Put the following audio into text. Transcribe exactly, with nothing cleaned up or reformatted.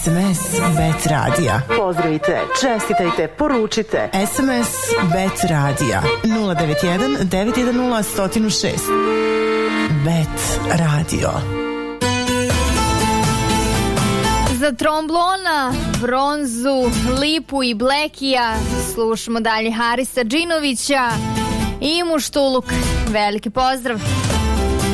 S M S Bet Radija. Pozdravite, čestitajte, poručite. S M S Bet Radija nula devet jedan devet jedan nula jedan zero šest. Bet Radio. Za tromblona, bronzu, lipu i blekija slušamo dalje Harisa Džinovića i Muštuluk. Veliki pozdrav.